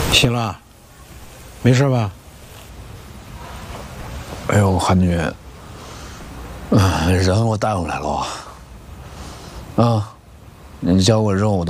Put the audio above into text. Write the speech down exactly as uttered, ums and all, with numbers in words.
醒了，没事吧？哎呦，韩女，啊，人我带回来了，啊，你叫我肉我都。